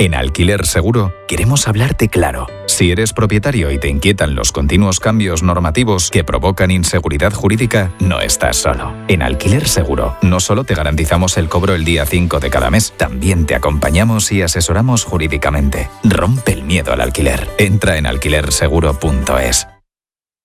En Alquiler Seguro queremos hablarte claro. Si eres propietario y te inquietan los continuos cambios normativos que provocan inseguridad jurídica, no estás solo. En Alquiler Seguro no solo te garantizamos el cobro el día 5 de cada mes, también te acompañamos y asesoramos jurídicamente. Rompe el miedo al alquiler. Entra en alquilerseguro.es.